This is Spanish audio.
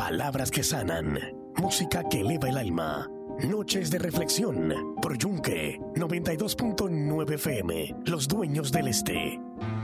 Palabras que sanan, música que eleva el alma. Noches de reflexión por Yunque 92.9 FM, Los Dueños del Este.